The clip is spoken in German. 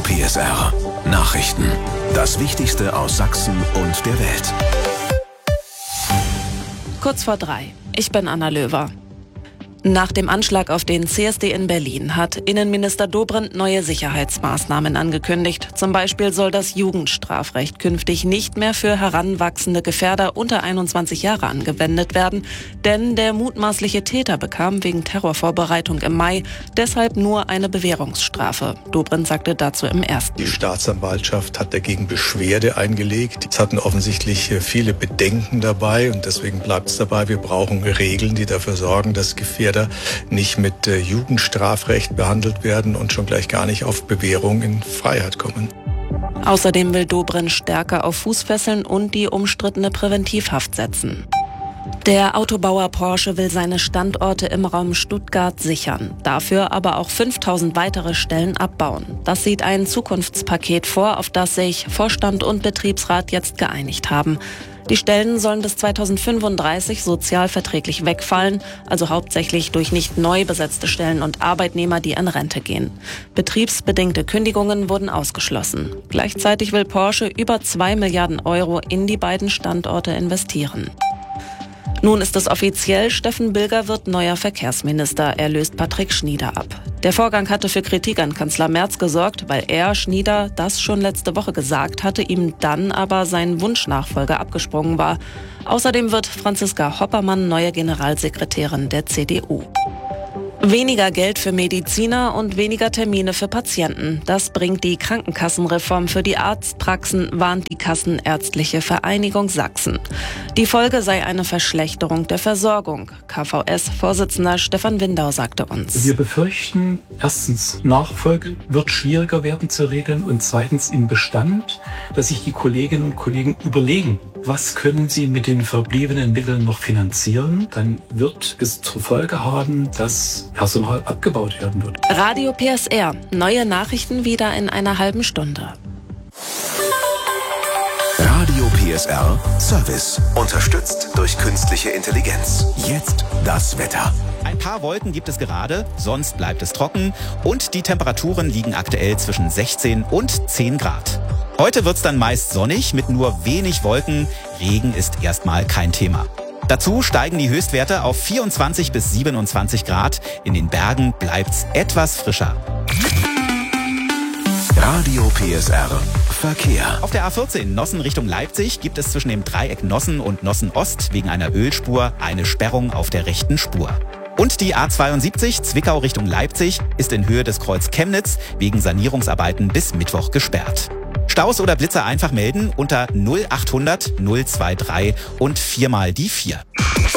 PSR Nachrichten. Das Wichtigste aus Sachsen und der Welt. Kurz vor 3. Ich bin Anna Löwer. Nach dem Anschlag auf den CSD in Berlin hat Innenminister Dobrindt neue Sicherheitsmaßnahmen angekündigt. Zum Beispiel soll das Jugendstrafrecht künftig nicht mehr für heranwachsende Gefährder unter 21 Jahre angewendet werden, denn der mutmaßliche Täter bekam wegen Terrorvorbereitung im Mai deshalb nur eine Bewährungsstrafe. Dobrindt sagte dazu im Ersten. Die Staatsanwaltschaft hat dagegen Beschwerde eingelegt. Es hatten offensichtlich viele Bedenken dabei und deswegen bleibt es dabei, wir brauchen Regeln, die dafür sorgen, dass Gefährder nicht mit Jugendstrafrecht behandelt werden und schon gleich gar nicht auf Bewährung in Freiheit kommen. Außerdem will Dobrindt stärker auf Fußfesseln und die umstrittene Präventivhaft setzen. Der Autobauer Porsche will seine Standorte im Raum Stuttgart sichern, dafür aber auch 5000 weitere Stellen abbauen. Das sieht ein Zukunftspaket vor, auf das sich Vorstand und Betriebsrat jetzt geeinigt haben. Die Stellen sollen bis 2035 sozialverträglich wegfallen, also hauptsächlich durch nicht neu besetzte Stellen und Arbeitnehmer, die in Rente gehen. Betriebsbedingte Kündigungen wurden ausgeschlossen. Gleichzeitig will Porsche über 2 Milliarden Euro in die beiden Standorte investieren. Nun ist es offiziell, Steffen Bilger wird neuer Verkehrsminister. Er löst Patrick Schnieder ab. Der Vorgang hatte für Kritik an Kanzler Merz gesorgt, weil er, Schnieder, das schon letzte Woche gesagt hatte, ihm dann aber sein Wunschnachfolger abgesprungen war. Außerdem wird Franziska Hoppermann neue Generalsekretärin der CDU. Weniger Geld für Mediziner und weniger Termine für Patienten. Das bringt die Krankenkassenreform für die Arztpraxen, warnt die Kassenärztliche Vereinigung Sachsen. Die Folge sei eine Verschlechterung der Versorgung. KVS-Vorsitzender Stefan Windau sagte uns: Wir befürchten, erstens, Nachfolge wird schwieriger werden zu regeln und zweitens im Bestand, dass sich die Kolleginnen und Kollegen überlegen, was können sie mit den verbliebenen Mitteln noch finanzieren. Dann wird es zur Folge haben, dass Personal abgebaut werden wird. Radio PSR. Neue Nachrichten wieder in einer halben Stunde. Radio PSR Service. Unterstützt durch künstliche Intelligenz. Jetzt das Wetter. Ein paar Wolken gibt es gerade, sonst bleibt es trocken und die Temperaturen liegen aktuell zwischen 16 und 10 Grad. Heute wird's dann meist sonnig mit nur wenig Wolken. Regen ist erstmal kein Thema. Dazu steigen die Höchstwerte auf 24 bis 27 Grad. In den Bergen bleibt's etwas frischer. Radio PSR Verkehr. Auf der A14 Nossen Richtung Leipzig gibt es zwischen dem Dreieck Nossen und Nossen Ost wegen einer Ölspur eine Sperrung auf der rechten Spur. Und die A72 Zwickau Richtung Leipzig ist in Höhe des Kreuz Chemnitz wegen Sanierungsarbeiten bis Mittwoch gesperrt. Staus oder Blitzer einfach melden unter 0800 023 und 4 mal die 4.